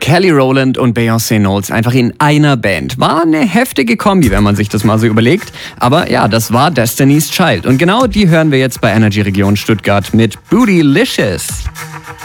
Kelly Rowland und Beyoncé Knowles einfach in einer Band. War eine heftige Kombi, wenn man sich das mal so überlegt. Aber ja, das war Destiny's Child. Und genau die hören wir jetzt bei Energy Region Stuttgart mit Bootylicious.